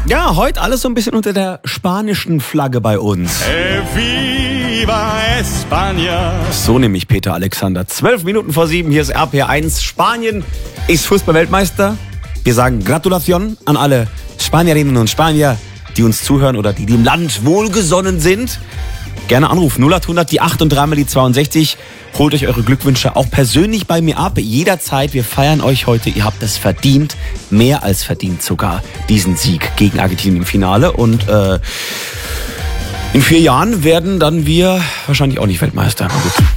Ja, heute alles so ein bisschen unter der spanischen Flagge bei uns. Viva España. So nämlich Peter Alexander. 7:12, hier ist RPR1. Spanien ist Fußballweltmeister. Wir sagen Gratulation an alle Spanierinnen und Spanier, die uns zuhören oder die dem Land wohlgesonnen sind. Gerne anrufen, 0800, die 8 und 3 mal die 62. Holt euch eure Glückwünsche auch persönlich bei mir ab. Jederzeit, wir feiern euch heute. Ihr habt es verdient, mehr als verdient sogar, diesen Sieg gegen Argentinien im Finale. Und in 4 Jahren werden dann wir wahrscheinlich auch nicht Weltmeister. Na gut.